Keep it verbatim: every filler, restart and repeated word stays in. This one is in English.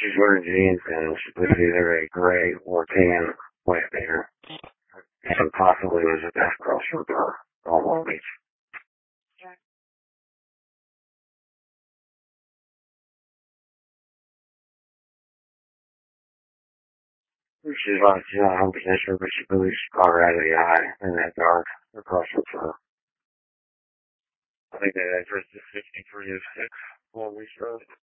She's wearing jeans and she was either a gray or tan plant beater. And possibly was a death cross from her on Long Beach. She's not, she's not one hundred percent sure, but she believes she caught her out of the eye in that dark across from her. I think that address is fifty-three oh six Long Beach Road.